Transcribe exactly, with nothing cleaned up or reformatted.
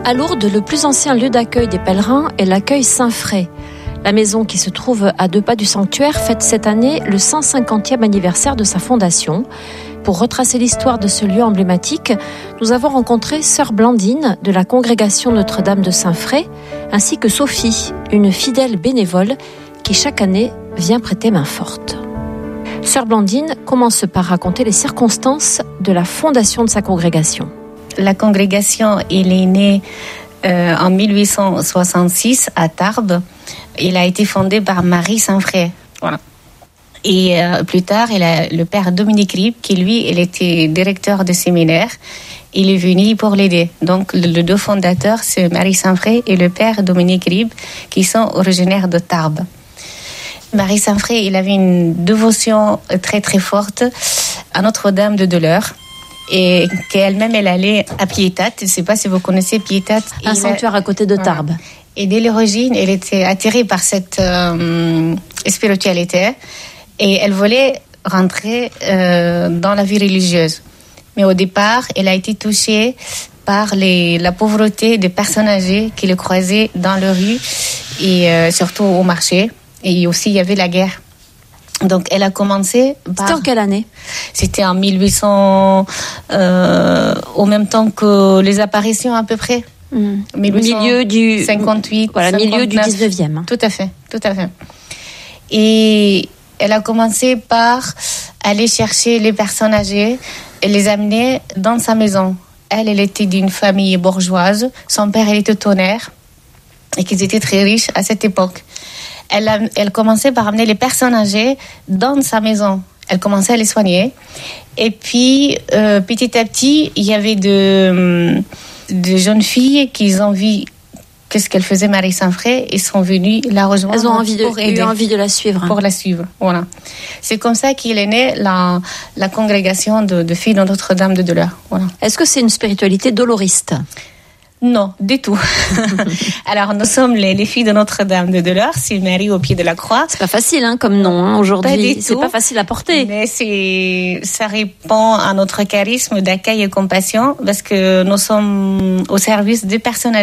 À Lourdes, le plus ancien lieu d'accueil des pèlerins est l'accueil Saint-Fray. La maison qui se trouve à deux pas du sanctuaire fête cette année le cent cinquantième anniversaire de sa fondation. Pour retracer l'histoire de ce lieu emblématique, nous avons rencontré sœur Blandine de la congrégation Notre-Dame de Saint-Fray, ainsi que Sophie, une fidèle bénévole qui chaque année vient prêter main forte. Sœur Blandine commence par raconter les circonstances de la fondation de sa congrégation. La congrégation, elle est née euh, en mille huit cent soixante-six à Tarbes. Elle a été fondée par Marie Saint-Fray. Voilà. Et euh, plus tard, elle a le père Dominique Rib, qui lui, il était directeur de séminaire. Il est venu pour l'aider. Donc, les le deux fondateurs, c'est Marie Saint-Fray et le père Dominique Rib, qui sont originaires de Tarbes. Marie Saint-Fray, il avait une dévotion très très forte à Notre-Dame de Deleurs. Et qu'elle-même, elle allait à Piétat. Je ne sais pas si vous connaissez Piétat. Un sanctuaire à côté de Tarbes. Voilà. Et dès l'origine, elle était attirée par cette euh, spiritualité et elle voulait rentrer euh, dans la vie religieuse. Mais au départ, elle a été touchée par les, la pauvreté des personnes âgées qui le croisaient dans la rue et euh, surtout au marché. Et aussi, il y avait la guerre. Donc, elle a commencé par... C'était en quelle année ? C'était en mille huit cents, euh, au même temps que les apparitions à peu près. Mmh. Milieu du... cinquante-huit, voilà, cinquante-neuf. Milieu du dix-neuvième. Tout à fait, tout à fait. Et elle a commencé par aller chercher les personnes âgées et les amener dans sa maison. Elle, elle était d'une famille bourgeoise. Son père, il était tonnerre et qu'ils étaient très riches à cette époque. Elle, a, elle commençait par amener les personnes âgées dans sa maison. Elle commençait à les soigner. Et puis, euh, petit à petit, il y avait de, de jeunes filles qui ont vu qu'est-ce qu'elle faisait, Marie Saint-Fray, et sont venues la rejoindre. Elles ont envie de, pour aider, eu envie de la suivre. Pour la suivre, voilà. C'est comme ça qu'il est né la, la congrégation de, de filles de Notre-Dame de Deleurs. Voilà. Est-ce que c'est une spiritualité doloriste ? Non, du tout. Alors, nous sommes les, les filles de Notre-Dame de Deleurs, c'est Marie au pied de la croix. C'est pas facile, hein, comme nom, hein, aujourd'hui. Pas du c'est tout. pas facile à porter. Mais c'est, ça répond à notre charisme d'accueil et compassion, parce que nous sommes au service des personnes